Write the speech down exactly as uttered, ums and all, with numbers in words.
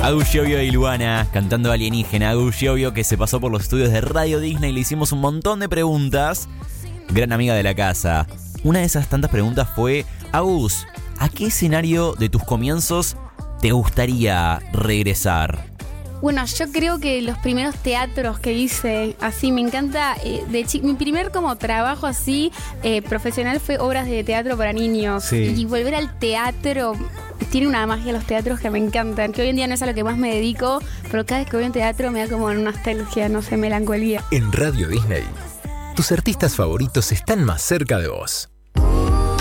Agus Giovio y Luana cantando Alienígena. Agus Giovio, que se pasó por los estudios de Radio Disney, le hicimos un montón de preguntas. Gran amiga de la casa. Una de esas tantas preguntas fue: Agus, ¿a qué escenario de tus comienzos te gustaría regresar? Bueno, yo creo que los primeros teatros que hice, así, me encanta. Eh, de chi- mi primer como trabajo así eh, profesional fue obras de teatro para niños. Sí. Y volver al teatro, tiene una magia los teatros que me encantan, que hoy en día no es a lo que más me dedico, pero cada vez que voy a un teatro me da como una nostalgia, no sé, melancolía. En Radio Disney, tus artistas favoritos están más cerca de vos.